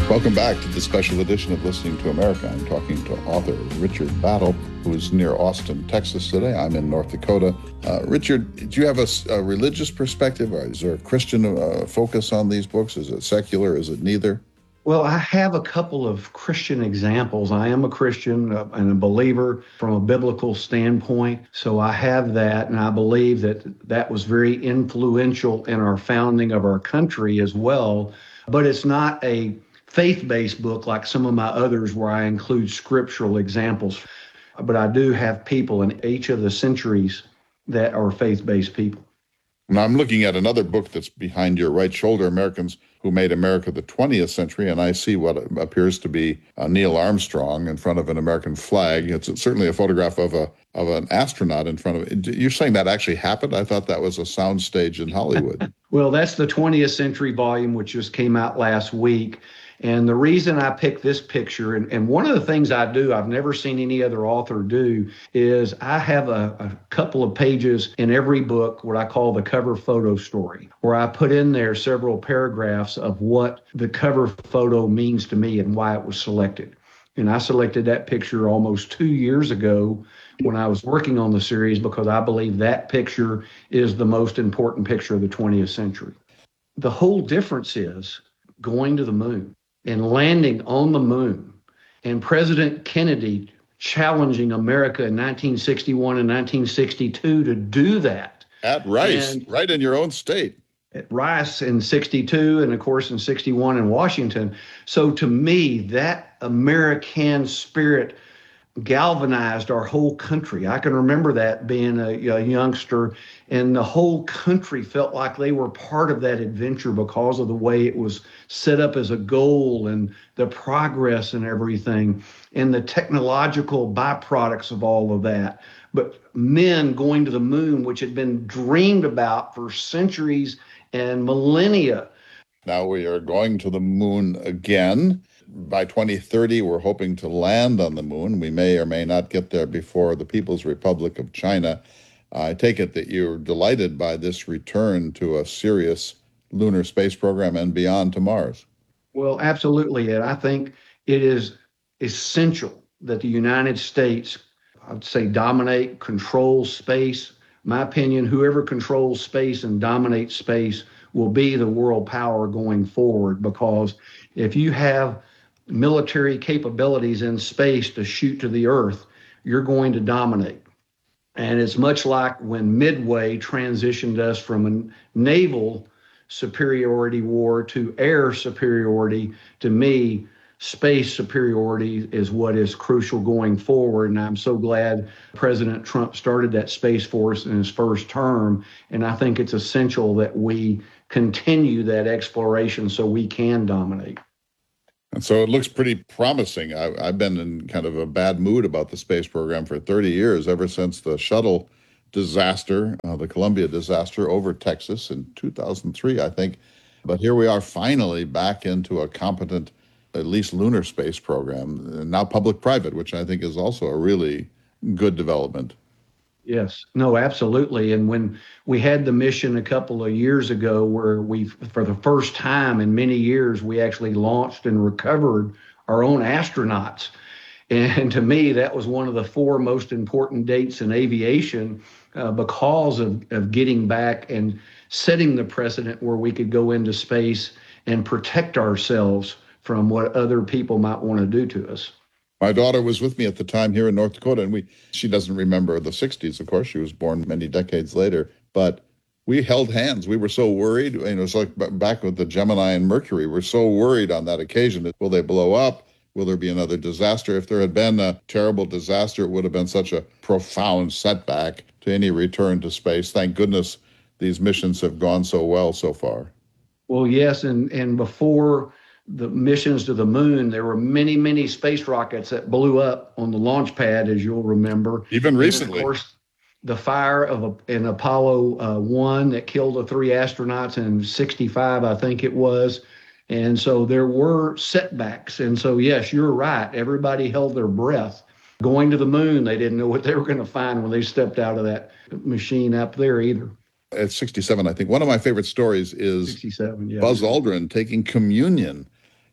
Welcome back to the special edition of Listening to America. I'm talking to author Richard Battle, who is near Austin, Texas today. I'm in North Dakota. Richard, do you have a religious perspective? Or is there a Christian focus on these books? Is it secular? Is it neither? Well, I have a couple of Christian examples. I am a Christian and a believer from a biblical standpoint. So I have that, and I believe that was very influential in our founding of our country as well. But it's not a faith-based book like some of my others where I include scriptural examples. But I do have people in each of the centuries that are faith-based people. Now, I'm looking at another book that's behind your right shoulder, Americans Who Made America the 20th Century, and I see what appears to be Neil Armstrong in front of an American flag. It's certainly a photograph of an astronaut in front of it. You're saying that actually happened? I thought that was a soundstage in Hollywood. Well, that's the 20th Century volume, which just came out last week. And the reason I picked this picture, and one of the things I do, I've never seen any other author do, is I have a couple of pages in every book, what I call the cover photo story, where I put in there several paragraphs of what the cover photo means to me and why it was selected. And I selected that picture almost 2 years ago when I was working on the series because I believe that picture is the most important picture of the 20th century. The whole difference is going to the moon and landing on the moon, and President Kennedy challenging America in 1961 and 1962 to do that. At Rice, right in your own state. At Rice in 62, and of course in 61 in Washington. So to me, that American spirit galvanized our whole country. I can remember that being a youngster, and the whole country felt like they were part of that adventure because of the way it was set up as a goal and the progress and everything and the technological byproducts of all of that. But men going to the moon, which had been dreamed about for centuries and millennia. Now we are going to the moon again. By 2030, we're hoping to land on the moon. We may or may not get there before the People's Republic of China. I take it that you're delighted by this return to a serious lunar space program and beyond to Mars. Well, absolutely, Ed. I think it is essential that the United States, I'd say, dominate, control space. In my opinion, whoever controls space and dominates space will be the world power going forward, because if you have military capabilities in space to shoot to the Earth, you're going to dominate. And it's much like when Midway transitioned us from a naval superiority war to air superiority. To me, space superiority is what is crucial going forward. And I'm so glad President Trump started that Space Force in his first term. And I think it's essential that we continue that exploration so we can dominate. And so it looks pretty promising. I've been in kind of a bad mood about the space program for 30 years, ever since the shuttle disaster, the Columbia disaster over Texas in 2003, I think. But here we are finally back into a competent, at least lunar space program, and now public-private, which I think is also a really good development. Yes, no, absolutely. And when we had the mission a couple of years ago where we, for the first time in many years, we actually launched and recovered our own astronauts. And to me, that was one of the four most important dates in aviation because of getting back and setting the precedent where we could go into space and protect ourselves from what other people might want to do to us. My daughter was with me at the time here in North Dakota, and she doesn't remember the 60s, of course. She was born many decades later. But we held hands. We were so worried. It's like back with the Gemini and Mercury. We're so worried on that occasion. That will they blow up? Will there be another disaster? If there had been a terrible disaster, it would have been such a profound setback to any return to space. Thank goodness these missions have gone so well so far. Well, yes, and before the missions to the moon, there were many, many space rockets that blew up on the launch pad, as you'll remember. Even recently. And of course, the fire in Apollo 1 that killed the 3 astronauts in 65, I think it was. And so there were setbacks. And so, yes, you're right. Everybody held their breath. Going to the moon, they didn't know what they were going to find when they stepped out of that machine up there either. At 67, I think. One of my favorite stories is 67, yeah. Buzz Aldrin taking communion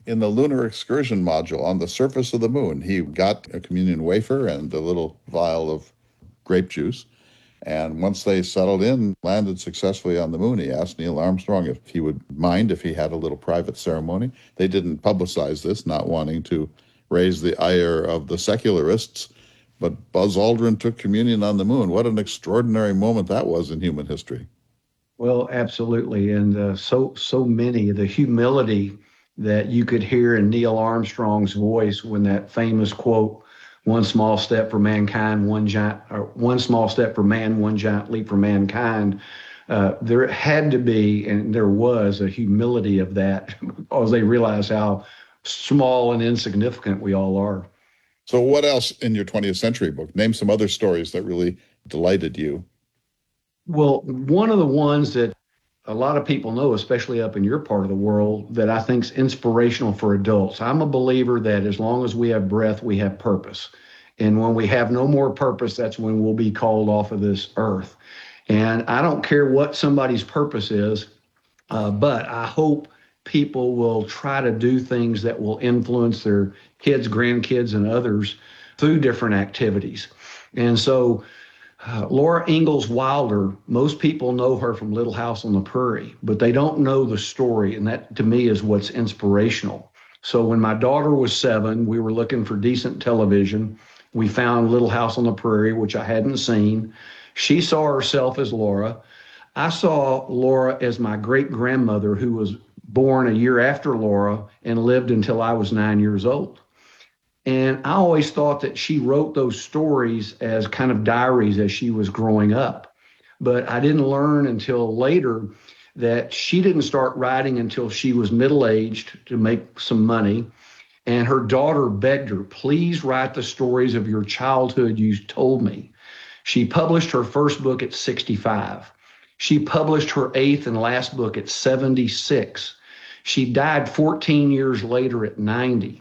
in the lunar excursion module on the surface of the moon. He got a communion wafer and a little vial of grape juice. And once they settled in, landed successfully on the moon, he asked Neil Armstrong if he would mind if he had a little private ceremony. They didn't publicize this, not wanting to raise the ire of the secularists, but Buzz Aldrin took communion on the moon. What an extraordinary moment that was in human history. Well, absolutely. And so many, the humility that you could hear in Neil Armstrong's voice when that famous quote, one small step for mankind, one small step for man, one giant leap for mankind. There had to be, and there was, a humility of that because they realized how small and insignificant we all are. So what else in your 20th century book? Name some other stories that really delighted you. Well, one of the ones that a lot of people know, especially up in your part of the world, that I think is inspirational for adults. I'm a believer that as long as we have breath, we have purpose. And when we have no more purpose, that's when we'll be called off of this earth. And I don't care what somebody's purpose is, but I hope people will try to do things that will influence their kids, grandkids, and others through different activities. And so Laura Ingalls Wilder, most people know her from Little House on the Prairie, but they don't know the story. And that, to me, is what's inspirational. So when my daughter was 7, we were looking for decent television. We found Little House on the Prairie, which I hadn't seen. She saw herself as Laura. I saw Laura as my great-grandmother, who was born a year after Laura and lived until I was 9 years old. And I always thought that she wrote those stories as kind of diaries as she was growing up. But I didn't learn until later that she didn't start writing until she was middle-aged to make some money. And her daughter begged her, please write the stories of your childhood you told me. She published her first book at 65. She published her 8th and last book at 76. She died 14 years later at 90.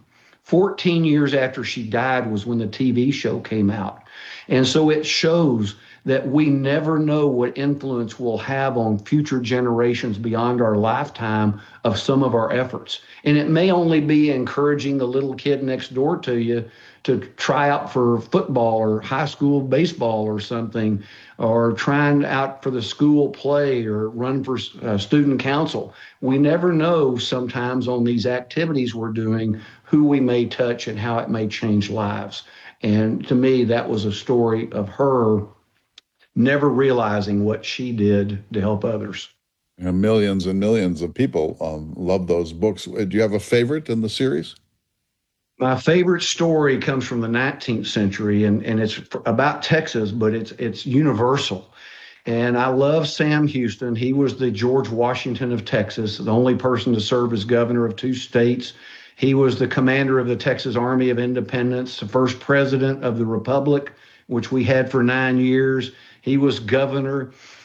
14 years after she died was when the TV show came out. And so it shows that we never know what influence we'll have on future generations beyond our lifetime of some of our efforts. And it may only be encouraging the little kid next door to you to try out for football or high school baseball or something, or trying out for the school play or run for student council. We never know sometimes on these activities we're doing who we may touch and how it may change lives. And to me, that was a story of her never realizing what she did to help others. And millions and millions of people love those books. Do you have a favorite in the series? My favorite story comes from the 19th century, and it's about Texas, but it's universal. And I love Sam Houston. He was the George Washington of Texas, the only person to serve as governor of 2 states. He was the commander of the Texas Army of Independence, the first president of the Republic, which we had for 9 years. He was governor.